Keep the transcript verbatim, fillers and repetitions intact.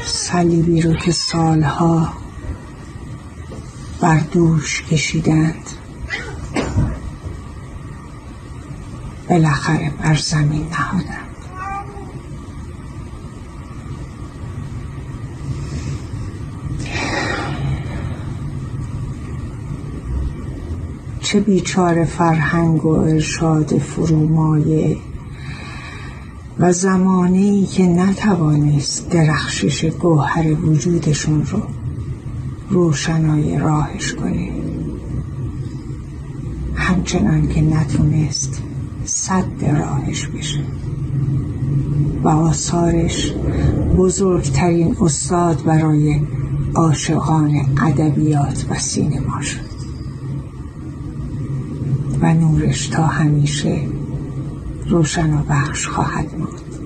صلیبی رو که سالها بر دوش کشیدند بالاخره بر زمین نهادند. چه بیچاره فرهنگ و ارشاد فرومایه و زمانه‌ای که نتوانست درخشش گوهر وجودشون رو روشنای راهش کنه، همچنان که نتونست سد راهش بشه و آثارش بزرگترین استاد برای عاشقان ادبیات و سینما شد و نورش تا همیشه روشن و بخش خواهد بود.